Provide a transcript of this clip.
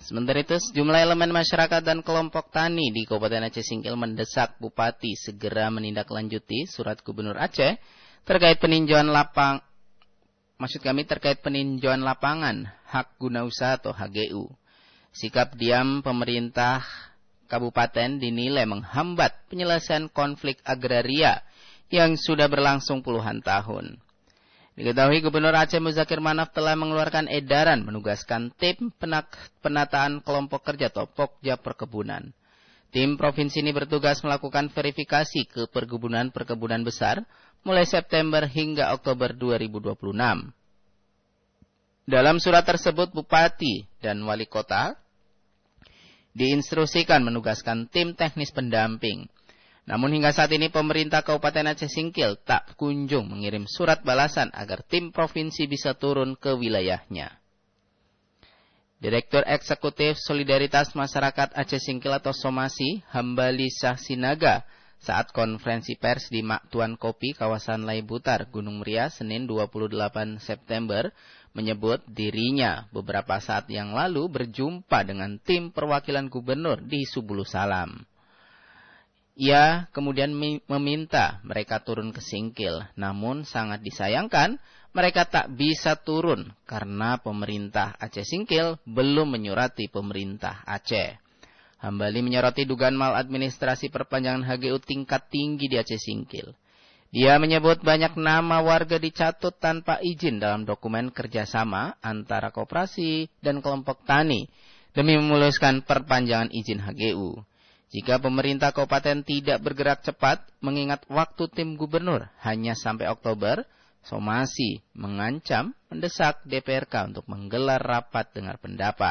Sementara itu, sejumlah elemen masyarakat dan kelompok tani di Kabupaten Aceh Singkil mendesak Bupati segera menindaklanjuti surat Gubernur Aceh terkait peninjauan lapangan hak guna usaha atau HGU. Sikap diam pemerintah kabupaten dinilai menghambat penyelesaian konflik agraria yang sudah berlangsung puluhan tahun. Diketahui Gubernur Aceh Muzakir Manaf telah mengeluarkan edaran menugaskan tim penataan kelompok kerja atau Pokja Perkebunan. Tim provinsi ini bertugas melakukan verifikasi ke perkebunan besar mulai September hingga Oktober 2026. Dalam surat tersebut, Bupati dan Wali Kota diinstruksikan menugaskan tim teknis pendamping. Namun hingga saat ini pemerintah Kabupaten Aceh Singkil tak kunjung mengirim surat balasan agar tim provinsi bisa turun ke wilayahnya. Direktur Eksekutif Solidaritas Masyarakat Aceh Singkil atau Somasi, Hambali Syah Sinaga, saat konferensi pers di Mak Tuan Kopi, kawasan Laibutar, Gunung Muria, Senin 28 September, menyebut dirinya beberapa saat yang lalu berjumpa dengan tim perwakilan gubernur di Subulu Salam. Ia kemudian meminta mereka turun ke Singkil, namun sangat disayangkan mereka tak bisa turun karena pemerintah Aceh Singkil belum menyurati pemerintah Aceh. Hambali menyoroti dugaan maladministrasi perpanjangan HGU tingkat tinggi di Aceh Singkil. Dia menyebut banyak nama warga dicatut tanpa izin dalam dokumen kerjasama antara koperasi dan kelompok tani demi memuluskan perpanjangan izin HGU. Jika pemerintah kabupaten tidak bergerak cepat, mengingat waktu tim gubernur hanya sampai Oktober, Somasi mengancam mendesak DPRK untuk menggelar rapat dengar pendapat.